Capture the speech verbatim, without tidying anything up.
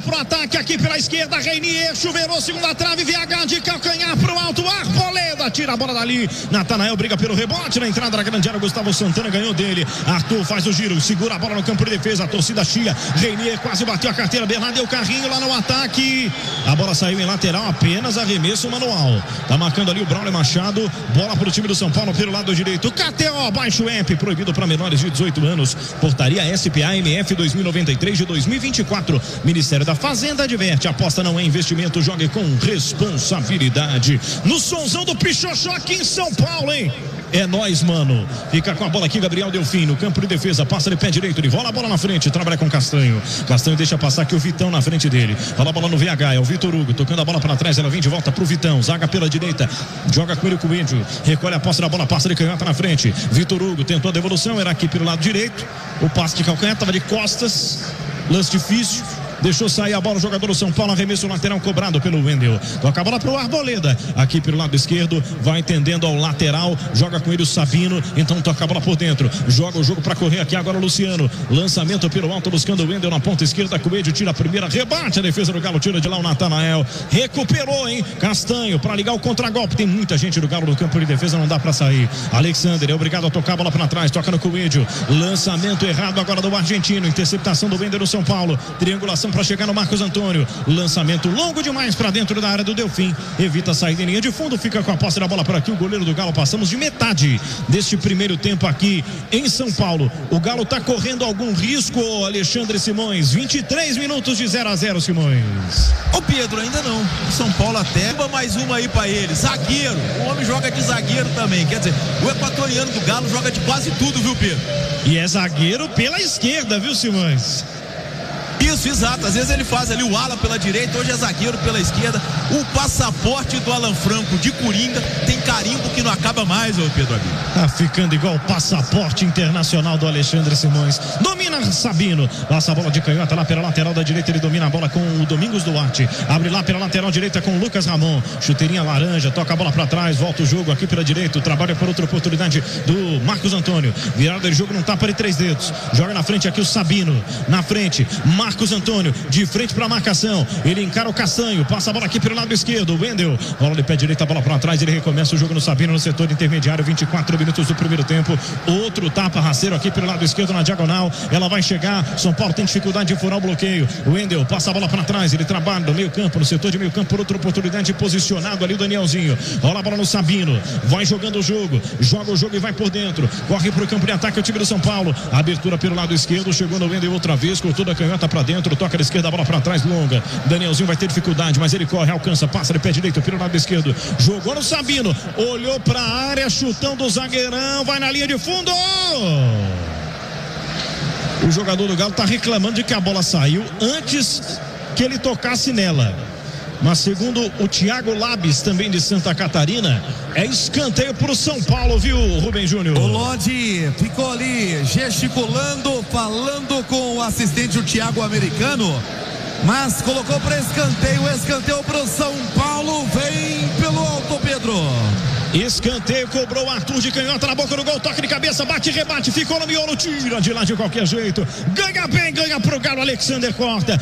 pro ataque aqui pela esquerda. Reinier, chuveirou, segunda trave, V H de calcanhar pro alto. Arboleda, tira a bola dali. Natanael briga pelo rebote na entrada da grande área. Gustavo Santana ganhou dele. Arthur faz o giro, segura a bola no campo de defesa. A torcida chia. Reinier quase bateu a carteira. Bernardo deu carrinho lá no ataque. A bola saiu em lateral, apenas arremesso manual. Tá marcando ali o Braulio Machado. Bola pro time do São Paulo pelo lado direito. K T O, baixo app, proibido para menores de dezoito anos. Portaria S P A M F dois mil e noventa e três de dois mil e vinte e quatro. Ministério da Fazenda adverte. Aposta não é investimento, jogue com responsabilidade. No sonzão do Pichochó aqui em São Paulo, hein? É nóis, mano. Fica com a bola aqui, Gabriel Delfim, no campo de defesa. Passa de pé direito, ele rola a bola na frente. Trabalha com Castanho. Castanho deixa passar aqui o Vitão na frente dele. Rola a bola no V H, é o Vitor Hugo. Tocando a bola para trás, ela vem de volta pro Vitão. Zaga pela direita. Joga com ele com o Índio. Recolhe a posse da bola, passa de canhota na frente. Vitor Hugo tentou a devolução, era aqui pelo lado direito. O passe de calcanhar estava de costas. Lance difícil. Deixou sair a bola o jogador do São Paulo, arremesso lateral cobrado pelo Wendel. Toca a bola pro Arboleda, aqui pelo lado esquerdo, vai entendendo ao lateral, joga com ele o Sabino, então toca a bola por dentro, joga o jogo para correr aqui agora o Luciano, lançamento pelo alto buscando o Wendel na ponta esquerda, Coelho tira a primeira, rebate a defesa do Galo, tira de lá o Natanael, recuperou, hein, Castanho para ligar o contragolpe, tem muita gente do Galo no campo de defesa, não dá para sair. Alexander é obrigado a tocar a bola para trás, toca no Coelho, lançamento errado agora do argentino, interceptação do Wendel no São Paulo, triangulação para chegar no Marcos Antônio, lançamento longo demais para dentro da área do Delfim, evita a saída em linha de fundo, fica com a posse da bola por aqui o goleiro do Galo. Passamos de metade deste primeiro tempo aqui em São Paulo. O Galo tá correndo algum risco, Alexandre Simões? vinte e três minutos de zero a zero, Simões. Ô Pedro, ainda não. O São Paulo até mais uma aí para ele, zagueiro, o homem joga de zagueiro também, quer dizer, o equatoriano do Galo joga de quase tudo, viu, Pedro? E é zagueiro pela esquerda, viu, Simões? Isso, exato, às vezes ele faz ali o ala pela direita, hoje é zagueiro pela esquerda. O passaporte do Alan Franco de Coringa tem carimbo que não acaba mais, ô Pedro Abílio. Tá ficando igual o passaporte internacional do Alexandre Simões. Domina Sabino, passa a bola de canhota lá pela lateral da direita, ele domina a bola com o Domingos Duarte, abre lá pela lateral direita com o Lucas Ramon, chuteirinha laranja, toca a bola pra trás, volta o jogo aqui pela direita, trabalha por outra oportunidade do Marcos Antônio, virada de jogo, não tapa de três dedos, joga na frente aqui o Sabino, na frente, Marcos Antônio, de frente pra marcação, ele encara o Castanho, passa a bola aqui pelo lado esquerdo, o Wendel, bola de pé direito, a bola pra trás, ele recomeça o jogo no Sabino, no setor intermediário, vinte e quatro minutos do primeiro tempo, outro tapa rasteiro aqui pelo lado esquerdo na diagonal, ela vai chegar, São Paulo tem dificuldade de furar o bloqueio, o Wendel passa a bola para trás, ele trabalha no meio campo, no setor de meio campo, por outra oportunidade, posicionado ali o Danielzinho, rola a bola no Sabino, vai jogando o jogo, joga o jogo e vai por dentro, corre pro campo de ataque o time do São Paulo, abertura pelo lado esquerdo, chegou no Wendel outra vez, cortou da canhota para dentro, toca da esquerda, a bola para trás, longa, Danielzinho vai ter dificuldade, mas ele corre, alcança, passa de pé direito pelo lado esquerdo, jogou no Sabino, olhou para a área, chutão do zagueirão, vai na linha de fundo. O jogador do Galo está reclamando de que a bola saiu antes que ele tocasse nela. Mas segundo o Thiago Labis, também de Santa Catarina, é escanteio para o São Paulo, viu, Rubem Júnior? O Lodi ficou ali gesticulando, falando com o assistente, o Thiago Americano, mas colocou para escanteio, escanteio para o São Paulo, vem pelo alto, Pedro. Escanteio, cobrou o Arthur de canhota na boca do gol, toque de cabeça, bate, rebate, ficou no miolo, tira de lá de qualquer jeito, ganha bem, ganha pro Galo, Alexander corta.